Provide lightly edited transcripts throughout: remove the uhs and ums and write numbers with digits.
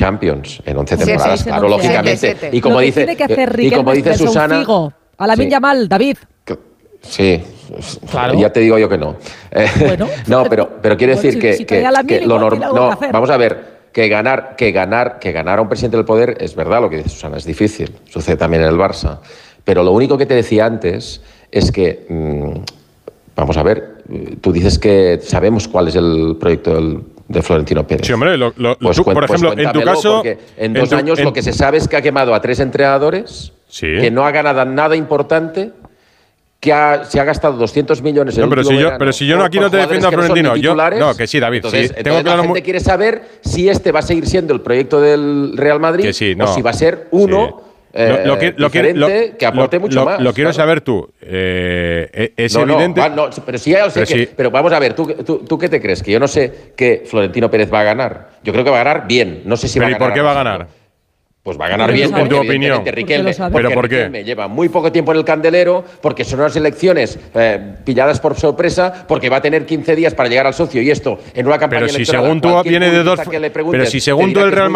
Champions en 11 temporadas, sí, claro, lógicamente. Y como dice, tiene que hacer Susana, a Lamine Yamal, David. Sí, claro. Ya te digo yo que no. Bueno, no, pero quiero decir que lo normal. No, vamos a ver. Que ganar a un presidente del poder es verdad lo que dice Susana, es difícil. Sucede también en el Barça. Pero lo único que te decía antes es que, vamos a ver, tú dices que sabemos cuál es el proyecto de Florentino Pérez. Sí, hombre, pues, tú, por ejemplo, en tu caso... Porque en 2 años lo que se sabe es que ha quemado a 3 entrenadores, que no ha ganado nada importante, que se ha gastado 200 millones en el último verano. Pero si yo aquí no te defiendo a Florentino, que sí, David. Entonces, sí, tengo claro la gente quiere saber si este va a seguir siendo el proyecto del Real Madrid o si va a ser uno diferente que aporte mucho más. Lo quiero saber tú. Es evidente... pero sí, ya lo sé. Pero vamos a ver, ¿tú qué te crees? Que yo no sé que Florentino Pérez va a ganar. Yo creo que va a ganar bien. No sé si va a ganar. ¿Pero y por qué va a ganar? Pues va a ganar bien, en tu opinión. Riquelme, ¿Pero por qué? Riquelme lleva muy poco tiempo en el candelero, porque son unas elecciones pilladas por sorpresa, porque va a tener 15 días para llegar al socio y esto en una campaña electoral. Pero si según tú viene de dos, pero si según tú el Real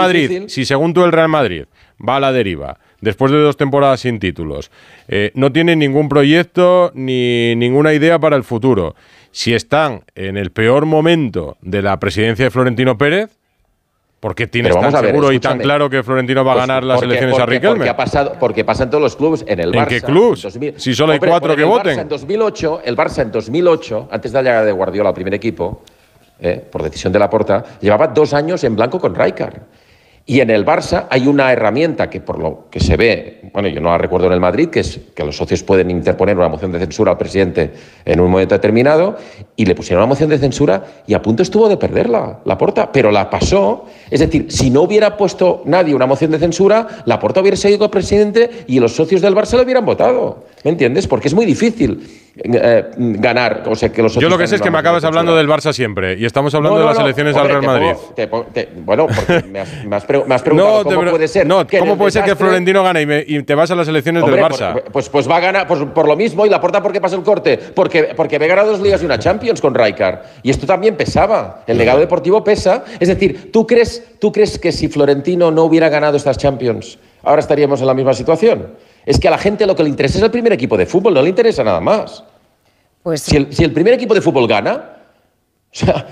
Madrid, va a la deriva después de 2 temporadas sin títulos, no tiene ningún proyecto ni ninguna idea para el futuro. Si están en el peor momento de la presidencia de Florentino Pérez, ¿por qué tienes tan seguro y tan claro que Florentino va a ganar las elecciones a Riquelme? Porque pasa en todos los clubes. En el Barça. ¿En qué clubs? Si solo hay 4 que voten. El Barça en 2008, antes de la llegada de Guardiola al primer equipo, por decisión de Laporta, llevaba 2 años en blanco con Rijkaard. Y en el Barça hay una herramienta que, por lo que se ve, bueno, yo no la recuerdo en el Madrid, que es que los socios pueden interponer una moción de censura al presidente en un momento determinado, y le pusieron una moción de censura y a punto estuvo de perderla Laporta, pero la pasó. Es decir, si no hubiera puesto nadie una moción de censura, Laporta hubiera seguido como presidente y los socios del Barça lo hubieran votado. ¿Me entiendes? Porque es muy difícil ganar. O sea, que los socios... Yo lo que sé es que me acabas hablando del Barça siempre y estamos hablando de las elecciones al Real Madrid. Bueno, porque me has preguntado cómo puede ser. ¿Cómo puede ser que Florentino gane y te vas a las elecciones del Barça? Pues va a ganar por lo mismo. ¿Y Laporta por qué pasa el corte? Porque había ganado 2 ligas y una Champions con Rijkaard. Y esto también pesaba. El legado deportivo pesa. Es decir, ¿tú crees que si Florentino no hubiera ganado estas Champions, ahora estaríamos en la misma situación? Es que a la gente lo que le interesa es el primer equipo de fútbol, no le interesa nada más. Pues si el primer equipo de fútbol gana, o sea,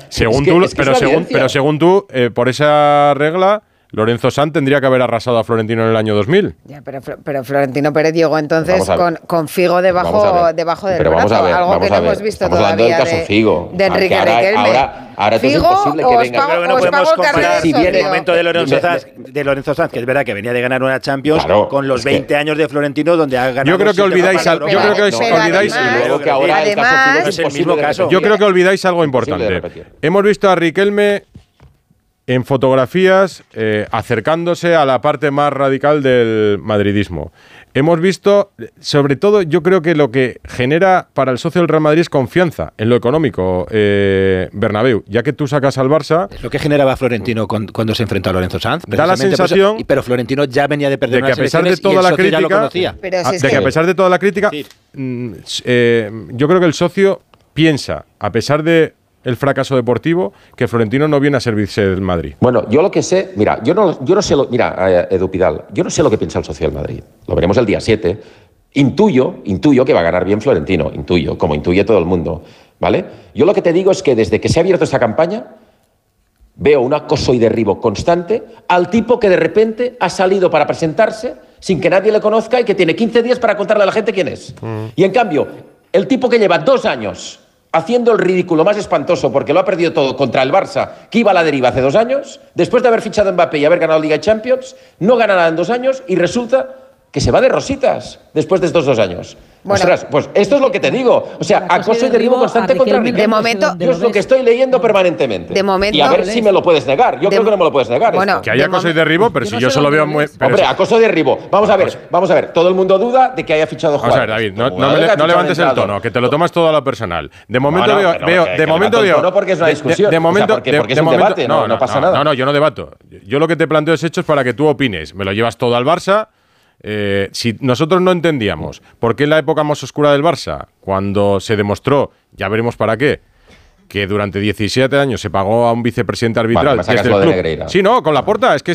según tú, por esa regla, Lorenzo Sanz tendría que haber arrasado a Florentino en el año 2000. Ya, pero Florentino Pérez llegó entonces con Figo debajo del brazo, algo que no hemos visto todavía de Enrique Riquelme. Ahora Figo, es imposible que venga. Creo que no podemos comparar el momento de Lorenzo Sanz, que es verdad que venía de ganar una Champions, con los 20 años de Florentino, donde ha ganado. Yo creo que olvidáis algo importante. Hemos visto a Riquelme en fotografías acercándose a la parte más radical del madridismo. Hemos visto, sobre todo, yo creo que lo que genera para el socio del Real Madrid es confianza en lo económico, Bernabéu, ya que tú sacas al Barça... Es lo que generaba Florentino cuando se enfrentó a Lorenzo Sanz. Da la sensación... Pero Florentino ya venía de perder de que a pesar de toda la crítica, a pesar de toda la crítica, yo creo que el socio piensa, a pesar de el fracaso deportivo, que Florentino no viene a servirse del Madrid. Bueno, yo lo que sé, mira, yo no sé Edu Pidal, yo no sé lo que piensa el socio del Madrid. Lo veremos el día 7. Intuyo que va a ganar bien Florentino, como intuye todo el mundo, ¿vale? Yo lo que te digo es que desde que se ha abierto esta campaña, veo un acoso y derribo constante al tipo que de repente ha salido para presentarse sin que nadie le conozca y que tiene 15 días para contarle a la gente quién es. Y en cambio, el tipo que lleva 2 años haciendo el ridículo más espantoso porque lo ha perdido todo contra el Barça, que iba a la deriva hace 2 años, después de haber fichado a Mbappé y haber ganado Liga de Champions, no gana nada en 2 años y resulta que se va de rositas después de estos 2 años. Bueno, ostras, pues esto es lo que te digo. O sea, acoso y derribo constante contra Riquelme. De momento, yo es lo que estoy leyendo permanentemente. De momento, y a ver si me lo puedes negar. Yo creo que no me lo puedes negar. Bueno, que haya acoso y derribo, pero si yo solo veo muy... Hombre, acoso y derribo. Vamos a ver. Todo el mundo duda de que haya fichado Juan. Vamos a ver, David, no levantes el tono, que te lo tomas todo a lo personal. De momento veo... No, porque es una discusión. De momento... Porque es un debate, no pasa nada. No, yo no debato. Yo lo que te planteo es hechos para que tú opines. Me lo llevas todo al Barça... si nosotros no entendíamos por qué en la época más oscura del Barça, cuando se demostró, ya veremos para qué, que durante 17 años se pagó a un vicepresidente arbitral desde el club. Sí, no, con Laporta, es que